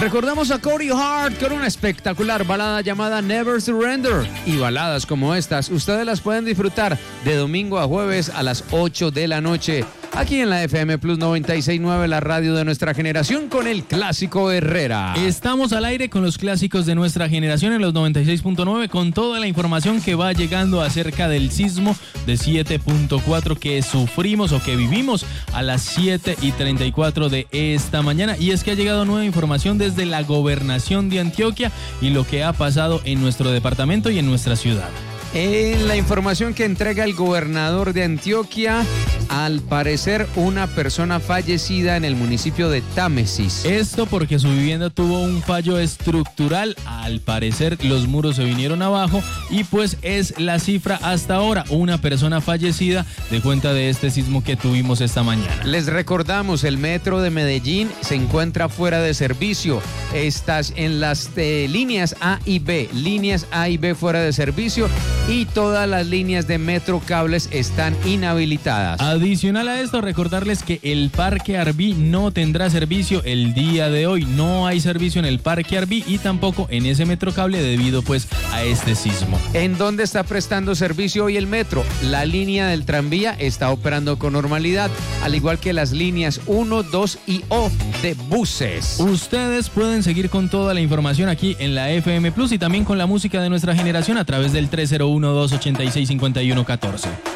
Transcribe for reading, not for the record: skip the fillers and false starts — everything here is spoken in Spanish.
Recordamos a Cody Hart con una espectacular balada llamada Never Surrender. Y baladas como estas, ustedes las pueden disfrutar de domingo a jueves a las 8 de la noche. Aquí en la FM Plus 96.9, la radio de nuestra generación, con el Clásico Herrera. Estamos al aire con los clásicos de nuestra generación en los 96.9, con toda la información que va llegando acerca del sismo de 7.4 que sufrimos o que vivimos a las 7:34 de esta mañana. Y es que ha llegado nueva información desde la Gobernación de Antioquia y lo que ha pasado en nuestro departamento y en nuestra ciudad. En la información que entrega el gobernador de Antioquia, al parecer una persona fallecida en el municipio de Támesis. Esto porque su vivienda tuvo un fallo estructural. Al parecer los muros se vinieron abajo y pues es la cifra hasta ahora, una persona fallecida de cuenta de este sismo que tuvimos esta mañana. Les recordamos, el metro de Medellín se encuentra fuera de servicio. Estás en las líneas A y B fuera de servicio, y todas las líneas de Metro Cables están inhabilitadas. Adicional a esto, recordarles que el Parque Arví no tendrá servicio el día de hoy. No hay servicio en el Parque Arví y tampoco en ese Metro Cable debido pues a este sismo. ¿En dónde está prestando servicio hoy el metro? La línea del tranvía está operando con normalidad, al igual que las líneas 1, 2 y O de buses. Ustedes pueden seguir con toda la información aquí en la FM Plus y también con la música de nuestra generación a través del 301-286-5114.